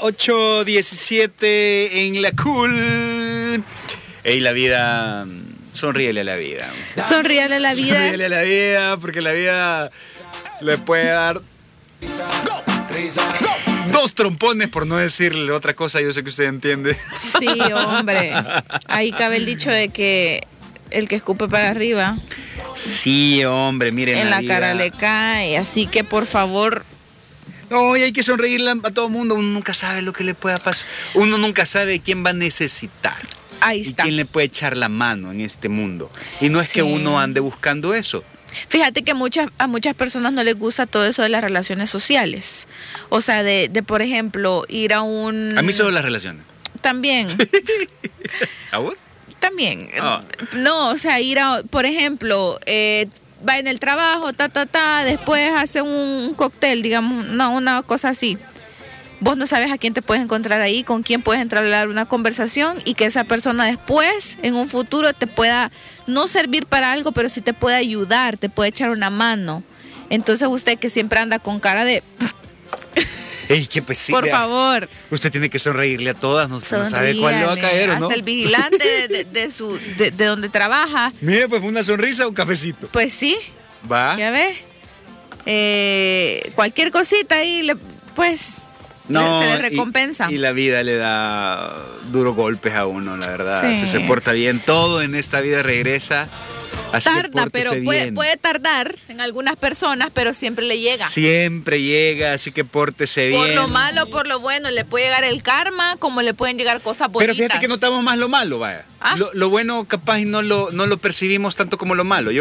8:17 en la cool. Ey, la vida... Sonríele a la vida. Sonríele a la vida. Sonríele a la vida, porque la vida le puede dar... Dos trompones, por no decirle otra cosa, yo sé que usted entiende. Sí, hombre. Ahí cabe el dicho de que el que escupe para arriba... Sí, hombre, miren. En la vida. cara le cae, así que por favor... No, y hay que sonreírle a todo mundo. Uno nunca sabe lo que le pueda pasar. Uno nunca sabe quién va a necesitar. Ahí está. Y quién le puede echar la mano en este mundo. Y no es que uno ande buscando eso. Fíjate que a muchas personas no les gusta todo eso de las relaciones sociales. O sea, de por ejemplo, ir a un... A mí solo las relaciones. También. ¿A vos? También. Oh. No, o sea, ir a, por ejemplo, va en el trabajo, después hace un cóctel, digamos, no, una cosa así. Vos no sabes a quién te puedes encontrar ahí, con quién puedes entablar una conversación y que esa persona después, en un futuro, te pueda no servir para algo, pero sí te puede ayudar, te puede echar una mano. Entonces usted que siempre anda con cara de... Ey, qué pues sí, por vea. favor. Usted tiene que sonreírle a todas, no sabe cuál le va a caer, ¿o no? Hasta el vigilante de donde trabaja. Mire, pues una sonrisa o un cafecito. Pues sí. Va. Ya ves. Cualquier cosita ahí, pues... No, se le recompensa. Y la vida le da duros golpes a uno, la verdad. Sí. Si se porta bien, todo en esta vida regresa. Así Tarda, pero bien. puede tardar en algunas personas, pero siempre le llega. Siempre llega, así que pórtese bien. Por lo malo, por lo bueno, le puede llegar el karma, como le pueden llegar cosas bonitas. Pero fíjate que notamos más lo malo, vaya. ¿Ah? Lo bueno capaz y no lo percibimos tanto como lo malo.